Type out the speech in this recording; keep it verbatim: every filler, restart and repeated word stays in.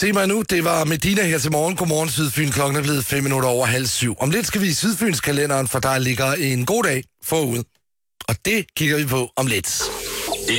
Se mig nu, det var Medina her til morgen. Godmorgen Sydfyn, klokken er blevet fem minutter over halv syv. Om lidt skal vi i Sydfyns kalenderen, for der ligger en god dag forud. Og det kigger vi på om lidt.